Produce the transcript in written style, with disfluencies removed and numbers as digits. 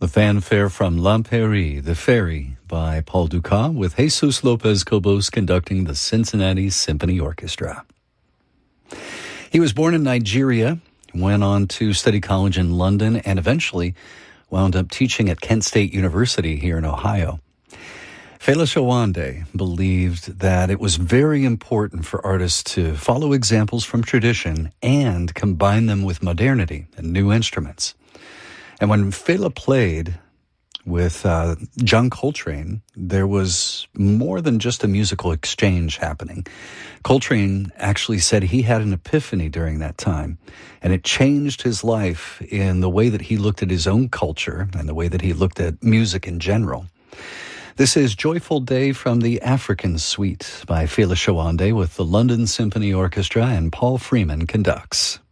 The fanfare from L'Empérie, The Ferry by Paul Dukas, with Jesus Lopez Cobos conducting the Cincinnati Symphony Orchestra. He was born in Nigeria, went on to study college in London, and eventually wound up teaching at Kent State University here in Ohio. Fela Shawande believed that it was very important for artists to follow examples from tradition and combine them with modernity and new instruments. And when Fela played with John Coltrane, there was more than just a musical exchange happening. Coltrane actually said he had an epiphany during that time, and it changed his life in the way that he looked at his own culture and the way that he looked at music in general. This is Joyful Day from the African Suite by Fela Shawande with the London Symphony Orchestra, and Paul Freeman conducts.